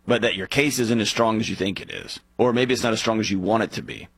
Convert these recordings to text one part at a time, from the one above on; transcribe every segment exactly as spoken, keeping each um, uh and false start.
but that your case isn't as strong as you think it is, or maybe it's not as strong as you want it to be.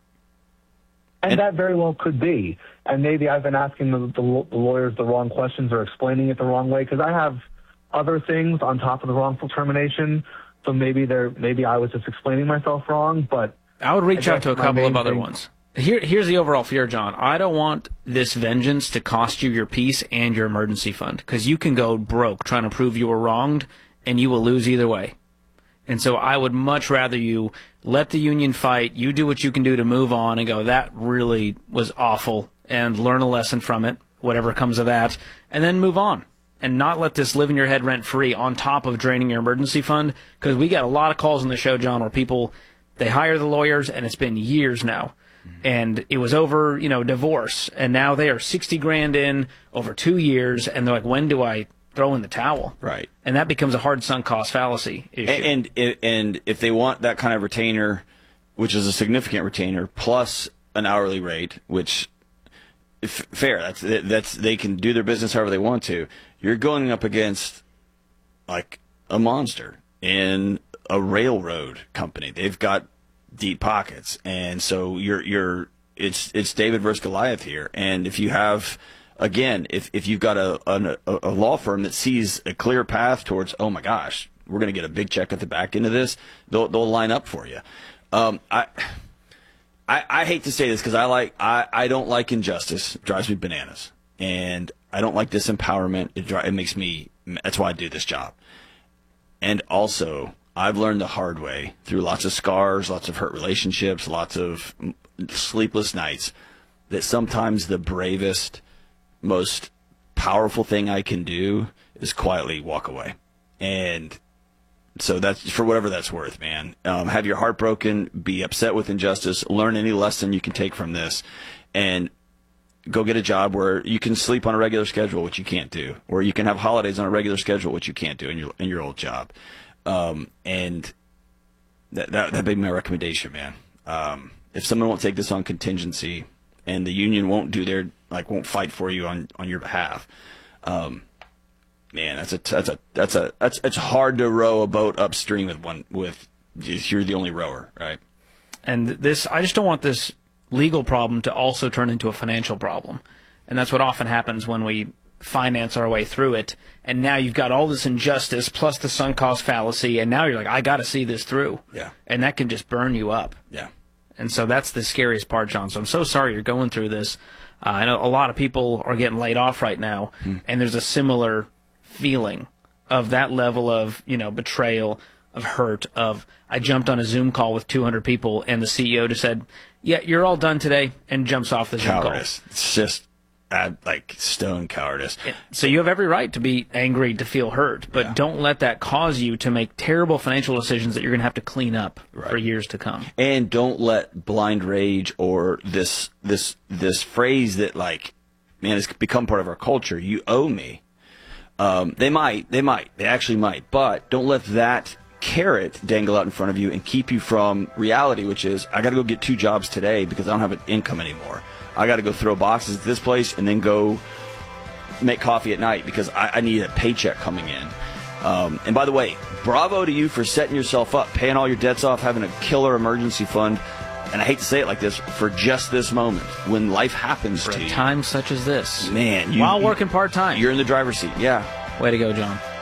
And, and that very well could be. And maybe I've been asking the, the, the lawyers the wrong questions or explaining it the wrong way, because I have other things on top of the wrongful termination. So maybe they're maybe I was just explaining myself wrong. But I would reach I out to a couple of other thing, ones. Here, here's the overall fear, John. I don't want this vengeance to cost you your peace and your emergency fund, because you can go broke trying to prove you were wronged, and you will lose either way. And so I would much rather you let the union fight, you do what you can do to move on and go, that really was awful, and learn a lesson from it, whatever comes of that, and then move on. And not let this live in your head rent-free on top of draining your emergency fund, because we got a lot of calls on the show, John, where people, they hire the lawyers, and it's been years now. And it was over, you know, divorce, and now they are sixty grand in over two years, and they're like, when do I throw in the towel? Right. And that becomes a hard sunk cost fallacy issue. And, and and if they want that kind of retainer, which is a significant retainer, plus an hourly rate, which if, fair, that's that's they can do their business however they want to. You're going up against like a monster in a railroad company. They've got deep pockets, and so you're you're it's it's David versus Goliath here. And if you have, again, if if you've got a a, a law firm that sees a clear path towards, oh my gosh, we're going to get a big check at the back end of this, they'll they'll line up for you. Um, I. I, I hate to say this because I like I, I don't like injustice. It drives me bananas, and I don't like disempowerment. It dri- it makes me. That's why I do this job. And also, I've learned the hard way through lots of scars, lots of hurt relationships, lots of sleepless nights, that sometimes the bravest, most powerful thing I can do is quietly walk away. And so that's for whatever that's worth, man. Um, have your heart broken, be upset with injustice, learn any lesson you can take from this, and go get a job where you can sleep on a regular schedule, which you can't do, or you can have holidays on a regular schedule, which you can't do in your in your old job. Um, and that that that'd be my recommendation, man. Um, if someone won't take this on contingency, and the union won't do their like won't fight for you on on your behalf, um, man, that's a that's a that's a that's it's hard to row a boat upstream with one with if you're the only rower, right? And this, I just don't want this legal problem to also turn into a financial problem. And that's what often happens when we finance our way through it. And now you've got all this injustice plus the sunk cost fallacy, and now you're like, I got to see this through. Yeah. And that can just burn you up. Yeah. And so that's the scariest part, John. So I'm so sorry you're going through this. Uh, I know a lot of people are getting laid off right now, hmm. and there's a similar feeling of that level of, you know, betrayal, of hurt, of I jumped on a Zoom call with two hundred people, and the C E O just said, yeah, you're all done today, and jumps off the Zoom call. Cowardice. It's just uh, like stone cowardice. So you have every right to be angry, to feel hurt, but yeah. don't let that cause you to make terrible financial decisions that you're going to have to clean up right. for years to come. And don't let blind rage or this this this phrase that, like, man, it's become part of our culture, you owe me. Um, they might, they might, they actually might, but don't let that carrot dangle out in front of you and keep you from reality, which is, I got to go get two jobs today because I don't have an income anymore. I got to go throw boxes at this place and then go make coffee at night because I, I need a paycheck coming in. Um, and by the way, bravo to you for setting yourself up, paying all your debts off, having a killer emergency fund. And I hate to say it like this, for just this moment, when life happens for to a you. time such as this. Man, you, while you, working part-time. You're in the driver's seat, yeah. Way to go, John.